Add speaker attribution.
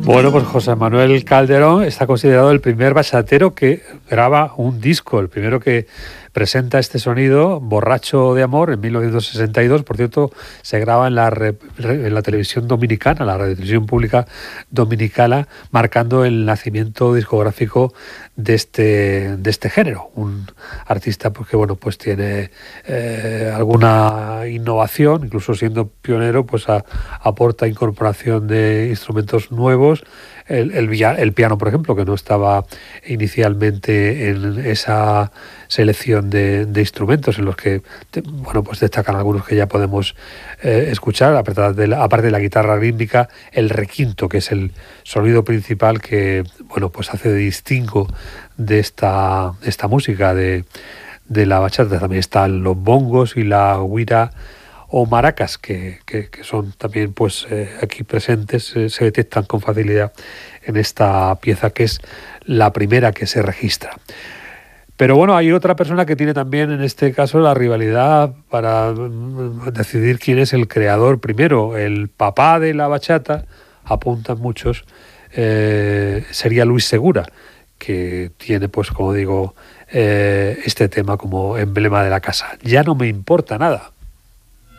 Speaker 1: Bueno, pues José Manuel Calderón está considerado el primer bachatero que graba un disco, el primero que presenta este sonido, Borracho de Amor, en 1962. Por cierto, se graba en la televisión dominicana, la televisión pública dominicana, marcando el nacimiento discográfico de este género. Un artista porque, bueno, pues tiene alguna innovación, incluso siendo pionero, pues aporta incorporación de instrumentos nuevos. El piano, por ejemplo, que no estaba inicialmente en esa selección de instrumentos, en los que bueno, pues destacan algunos que ya podemos escuchar, aparte de la guitarra rítmica, el requinto, que es el sonido principal que, bueno, pues hace de distingo de esta música de la bachata. También están los bongos y la güira o maracas, que son también pues aquí presentes, se detectan con facilidad en esta pieza, que es la primera que se registra. Pero bueno, hay otra persona que tiene también en este caso la rivalidad para decidir quién es el creador primero. El papá de la bachata, apuntan muchos, sería Luis Segura, que tiene, pues como digo, este tema como emblema de la casa. Ya no me importa nada.